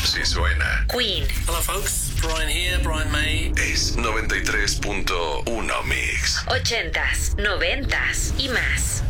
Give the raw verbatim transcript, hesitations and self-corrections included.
Así suena Queen. Hello folks, Brian here, Brian May. Es noventa y tres punto uno Mix. Ochentas, noventas y más.